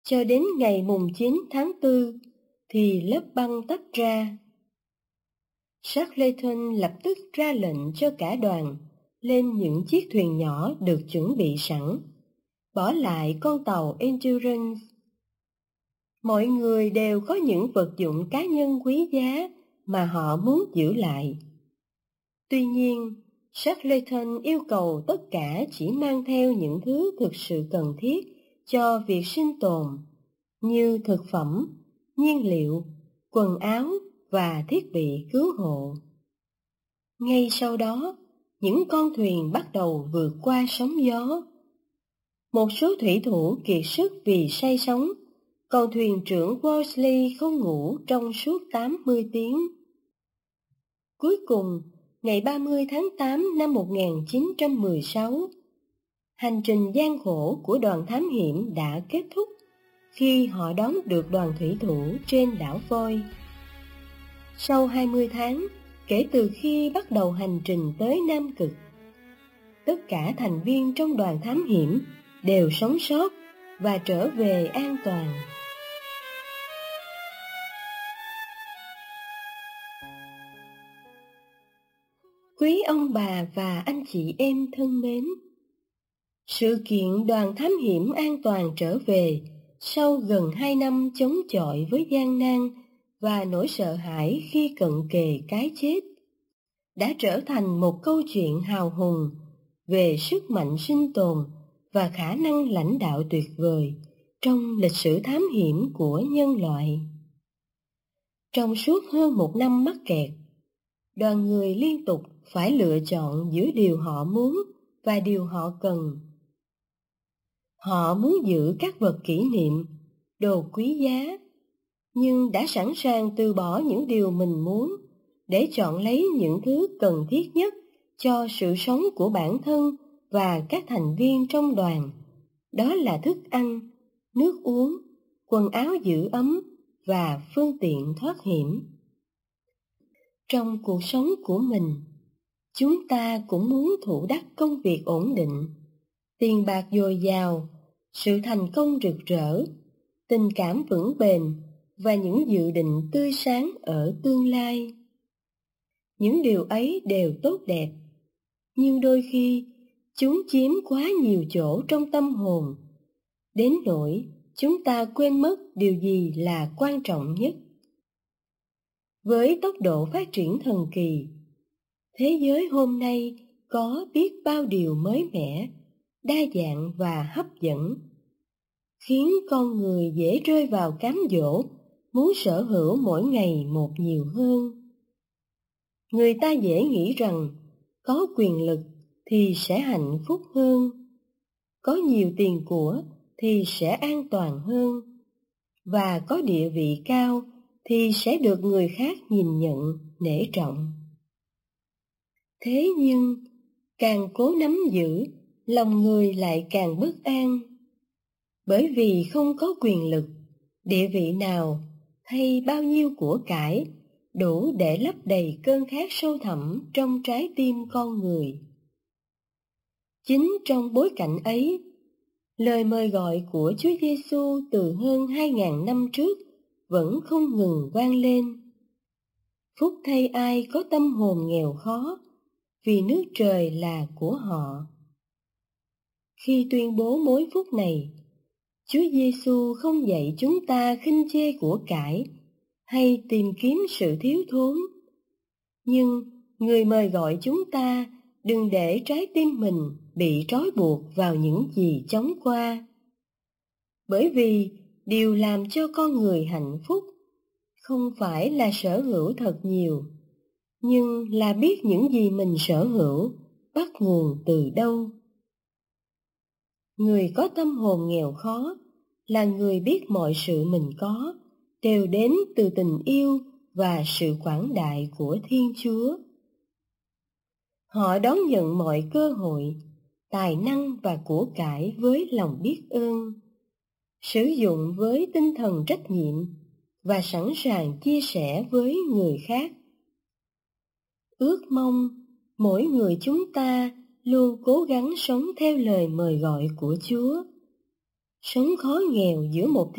cho đến ngày mùng 9 tháng 4 thì lớp băng tách ra. Shackleton lập tức ra lệnh cho cả đoàn lên những chiếc thuyền nhỏ được chuẩn bị sẵn, bỏ lại con tàu Endurance. Mọi người đều có những vật dụng cá nhân quý giá mà họ muốn giữ lại. Tuy nhiên, Shackleton yêu cầu tất cả chỉ mang theo những thứ thực sự cần thiết cho việc sinh tồn, như thực phẩm, nhiên liệu, quần áo và thiết bị cứu hộ. Ngay sau đó, những con thuyền bắt đầu vượt qua sóng gió. Một số thủy thủ kiệt sức vì say sóng, còn thuyền trưởng Worsley không ngủ trong suốt 80 tiếng. Cuối cùng, ngày 30 tháng 8 năm 1916, hành trình gian khổ của đoàn thám hiểm đã kết thúc khi họ đón được đoàn thủy thủ trên đảo Voi. Sau 20 tháng, kể từ khi bắt đầu hành trình tới Nam Cực, tất cả thành viên trong đoàn thám hiểm đều sống sót và trở về an toàn. Quý ông bà và anh chị em thân mến, sự kiện đoàn thám hiểm an toàn trở về sau gần 2 năm chống chọi với gian nan và nỗi sợ hãi khi cận kề cái chết đã trở thành một câu chuyện hào hùng về sức mạnh sinh tồn và khả năng lãnh đạo tuyệt vời trong lịch sử thám hiểm của nhân loại. Trong suốt hơn 1 năm mắc kẹt, đoàn người liên tục phải lựa chọn giữa điều họ muốn và điều họ cần. Họ muốn giữ các vật kỷ niệm, đồ quý giá, nhưng đã sẵn sàng từ bỏ những điều mình muốn để chọn lấy những thứ cần thiết nhất cho sự sống của bản thân và các thành viên trong đoàn. Đó là thức ăn, nước uống, quần áo giữ ấm và phương tiện thoát hiểm. Trong cuộc sống của mình, chúng ta cũng muốn thụ đắc công việc ổn định, tiền bạc dồi dào, sự thành công rực rỡ, tình cảm vững bền và những dự định tươi sáng ở tương lai. Những điều ấy đều tốt đẹp, nhưng đôi khi chúng chiếm quá nhiều chỗ trong tâm hồn, đến nỗi chúng ta quên mất điều gì là quan trọng nhất. Với tốc độ phát triển thần kỳ, thế giới hôm nay có biết bao điều mới mẻ, đa dạng và hấp dẫn, khiến con người dễ rơi vào cám dỗ muốn sở hữu mỗi ngày một nhiều hơn. Người ta dễ nghĩ rằng có quyền lực thì sẽ hạnh phúc hơn, có nhiều tiền của thì sẽ an toàn hơn, và có địa vị cao thì sẽ được người khác nhìn nhận, nể trọng. Thế nhưng, càng cố nắm giữ, lòng người lại càng bất an, bởi vì không có quyền lực, địa vị nào hay bao nhiêu của cải đủ để lấp đầy cơn khát sâu thẳm trong trái tim con người. Chính trong bối cảnh ấy, lời mời gọi của Chúa Giêsu từ hơn 2000 năm trước vẫn không ngừng vang lên. Phúc thay ai có tâm hồn nghèo khó, vì nước trời là của họ. Khi tuyên bố mối phúc này, Chúa Giêsu không dạy chúng ta khinh chê của cải hay tìm kiếm sự thiếu thốn, nhưng Người mời gọi chúng ta đừng để trái tim mình bị trói buộc vào những gì chóng qua. Bởi vì điều làm cho con người hạnh phúc không phải là sở hữu thật nhiều, nhưng là biết những gì mình sở hữu bắt nguồn từ đâu. Người có tâm hồn nghèo khó là người biết mọi sự mình có đều đến từ tình yêu và sự quảng đại của Thiên Chúa. Họ đón nhận mọi cơ hội, tài năng và của cải với lòng biết ơn, sử dụng với tinh thần trách nhiệm và sẵn sàng chia sẻ với người khác. Ước mong mỗi người chúng ta luôn cố gắng sống theo lời mời gọi của Chúa, sống khó nghèo giữa một